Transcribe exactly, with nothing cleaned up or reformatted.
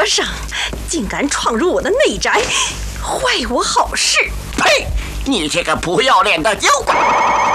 和尚，竟敢闯入我的内宅，坏我好事！ 呸！你这个不要脸的妖怪！